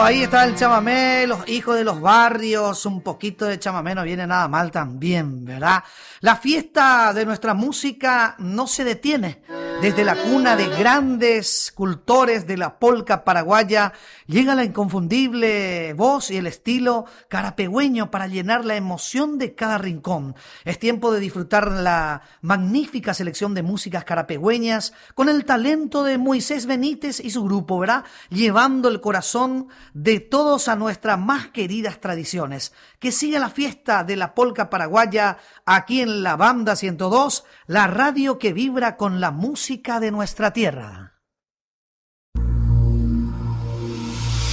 ahí está el chamamé, los hijos de los barrios, un poquito de chamamé no viene nada mal también, ¿verdad? La fiesta de nuestra música no se detiene. Desde la cuna de grandes cultores de la polca paraguaya llega la inconfundible voz y el estilo carapegüeño para llenar la emoción de cada rincón. Es tiempo de disfrutar la magnífica selección de músicas carapegüeñas con el talento de Moisés Benítez y su grupo, ¿verdad? Llevando el corazón de todos a nuestras más queridas tradiciones. Que siga la fiesta de la polca paraguaya aquí en la Banda 102, la radio que vibra con la música de nuestra tierra.